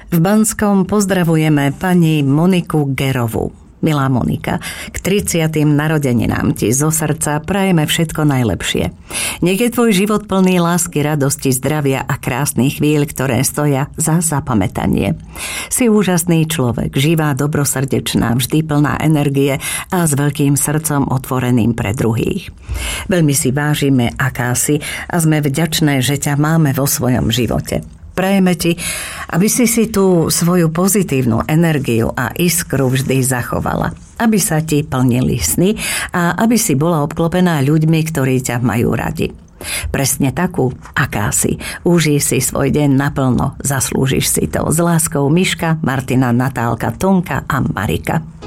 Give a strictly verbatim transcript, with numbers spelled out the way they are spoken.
V Banskom pozdravujeme pani Moniku Gerovú. Milá Monika, k tridsiatym narodeninám ti zo srdca prajeme všetko najlepšie. Nech je tvoj život plný lásky, radosti, zdravia a krásnych chvíľ, ktoré stoja za zapamätanie. Si úžasný človek, živá, dobrosrdečná, vždy plná energie a s veľkým srdcom otvoreným pre druhých. Veľmi si vážime, aká si, a sme vďačné, že ťa máme vo svojom živote. Prajeme ti, aby si si tú svoju pozitívnu energiu a iskru vždy zachovala, aby sa ti plnili sny a aby si bola obklopená ľuďmi, ktorí ťa majú radi. Presne takú, aká si. Užij si svoj deň naplno, zaslúžiš si to. S láskou Miška, Martina, Natálka, Tonka a Marika.